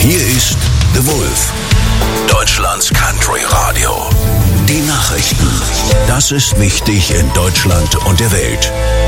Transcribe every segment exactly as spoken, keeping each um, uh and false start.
Hier ist The Wolf, Deutschlands Country Radio. Die Nachrichten. Das ist wichtig in Deutschland und der Welt.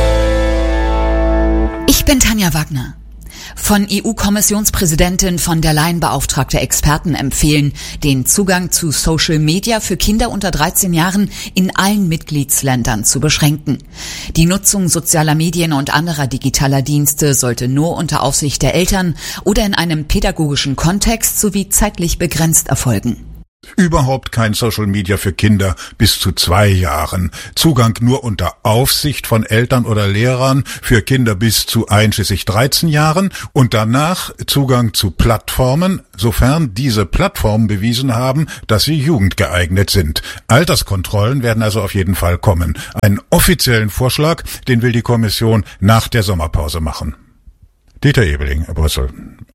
Ich bin Tanja Wagner. Von E U-Kommissionspräsidentin von der Leyen beauftragte Experten empfehlen, den Zugang zu Social Media für Kinder unter dreizehn Jahren in allen Mitgliedsländern zu beschränken. Die Nutzung sozialer Medien und anderer digitaler Dienste sollte nur unter Aufsicht der Eltern oder in einem pädagogischen Kontext sowie zeitlich begrenzt erfolgen. Überhaupt kein Social Media für Kinder bis zu zwei Jahren. Zugang nur unter Aufsicht von Eltern oder Lehrern für Kinder bis zu einschließlich dreizehn Jahren und danach Zugang zu Plattformen, sofern diese Plattformen bewiesen haben, dass sie jugendgeeignet sind. Alterskontrollen werden also auf jeden Fall kommen. Einen offiziellen Vorschlag, den will die Kommission nach der Sommerpause machen. Dieter Ebeling, Brüssel.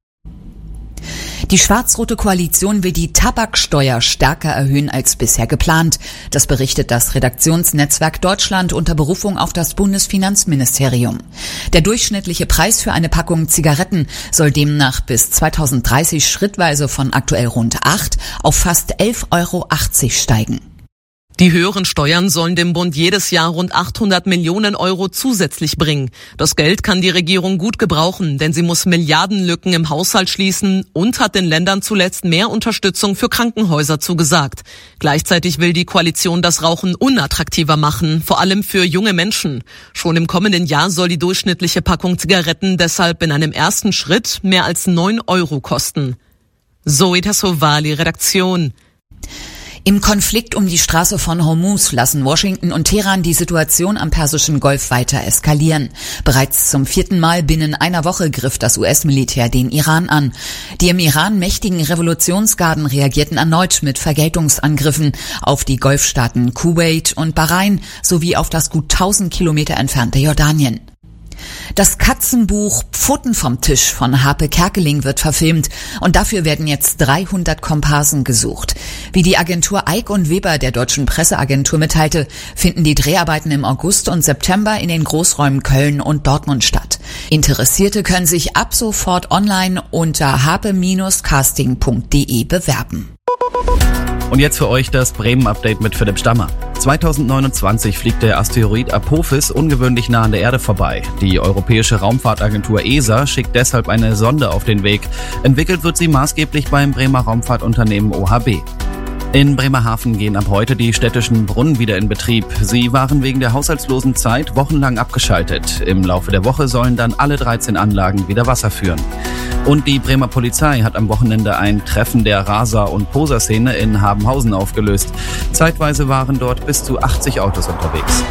Die schwarz-rote Koalition will die Tabaksteuer stärker erhöhen als bisher geplant. Das berichtet das Redaktionsnetzwerk Deutschland unter Berufung auf das Bundesfinanzministerium. Der durchschnittliche Preis für eine Packung Zigaretten soll demnach bis zweitausenddreißig schrittweise von aktuell rund acht auf fast elf Euro achtzig steigen. Die höheren Steuern sollen dem Bund jedes Jahr rund achthundert Millionen Euro zusätzlich bringen. Das Geld kann die Regierung gut gebrauchen, denn sie muss Milliardenlücken im Haushalt schließen und hat den Ländern zuletzt mehr Unterstützung für Krankenhäuser zugesagt. Gleichzeitig will die Koalition das Rauchen unattraktiver machen, vor allem für junge Menschen. Schon im kommenden Jahr soll die durchschnittliche Packung Zigaretten deshalb in einem ersten Schritt mehr als neun Euro kosten. Zoe Tassovali, Redaktion. Im Konflikt um die Straße von Hormuz lassen Washington und Teheran die Situation am Persischen Golf weiter eskalieren. Bereits zum vierten Mal binnen einer Woche griff das U S-Militär den Iran an. Die im Iran mächtigen Revolutionsgarden reagierten erneut mit Vergeltungsangriffen auf die Golfstaaten Kuwait und Bahrain sowie auf das gut tausend Kilometer entfernte Jordanien. Das Katzenbuch Pfoten vom Tisch von Harpe Kerkeling wird verfilmt und dafür werden jetzt dreihundert Komparsen gesucht. Wie die Agentur Eick und Weber der Deutschen Presseagentur mitteilte, finden die Dreharbeiten im August und September in den Großräumen Köln und Dortmund statt. Interessierte können sich ab sofort online unter harpe casting punkt de bewerben. Und jetzt für euch das Bremen-Update mit Philipp Stammer. zweitausendneunundzwanzig fliegt der Asteroid Apophis ungewöhnlich nah an der Erde vorbei. Die Europäische Raumfahrtagentur E S A schickt deshalb eine Sonde auf den Weg. Entwickelt wird sie maßgeblich beim Bremer Raumfahrtunternehmen O H B. In Bremerhaven gehen ab heute die städtischen Brunnen wieder in Betrieb. Sie waren wegen der haushaltslosen Zeit wochenlang abgeschaltet. Im Laufe der Woche sollen dann alle dreizehn Anlagen wieder Wasser führen. Und die Bremer Polizei hat am Wochenende ein Treffen der Raser- und Poser-Szene in Habenhausen aufgelöst. Zeitweise waren dort bis zu achtzig Autos unterwegs.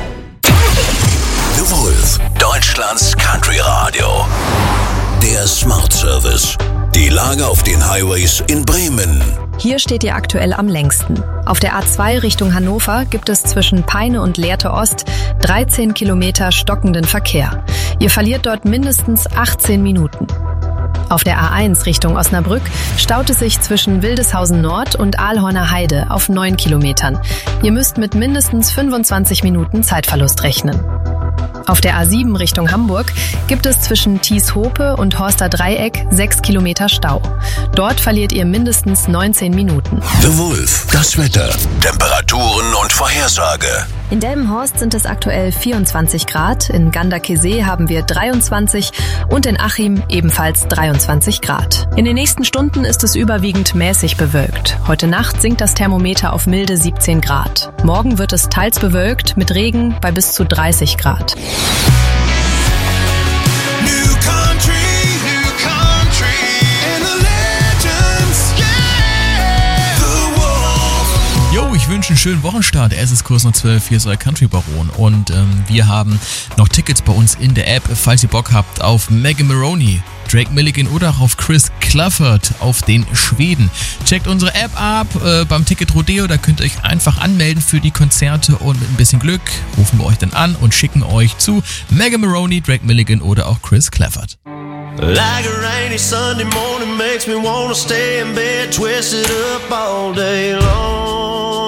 The Wolf, Deutschlands Country Radio. Der Smart Service. Die Lage auf den Highways in Bremen. Hier steht ihr aktuell am längsten. Auf der A zwei Richtung Hannover gibt es zwischen Peine und Lehrte Ost dreizehn Kilometer stockenden Verkehr. Ihr verliert dort mindestens achtzehn Minuten. Auf der A eins Richtung Osnabrück staut es sich zwischen Wildeshausen Nord und Aalhorner Heide auf neun Kilometern. Ihr müsst mit mindestens fünfundzwanzig Minuten Zeitverlust rechnen. Auf der A sieben Richtung Hamburg gibt es zwischen Thies-Hope und Horster Dreieck sechs Kilometer Stau. Dort verliert ihr mindestens neunzehn Minuten. The Wolf, das Wetter, Temperaturen und Vorhersage. In Delmenhorst sind es aktuell vierundzwanzig Grad, in Ganderkesee haben wir dreiundzwanzig und in Achim ebenfalls dreiundzwanzig Grad. In den nächsten Stunden ist es überwiegend mäßig bewölkt. Heute Nacht sinkt das Thermometer auf milde siebzehn Grad. Morgen wird es teils bewölkt mit Regen bei bis zu dreißig Grad. Jo, ich wünsche einen schönen Wochenstart. Es ist Kurs noch zwölf, hier ist euer Country Baron und ähm, wir haben noch Tickets bei uns in der App, falls ihr Bock habt auf Megan Maroney, Drake Milligan oder auch auf Chris Clafford, auf den Schweden. Checkt unsere App ab äh, beim Ticket Rodeo, da könnt ihr euch einfach anmelden für die Konzerte und mit ein bisschen Glück rufen wir euch dann an und schicken euch zu Megan Maroney, Drake Milligan oder auch Chris Clafford. Like a rainy Sunday morning makes me wanna stay in bed, twisted up all day long.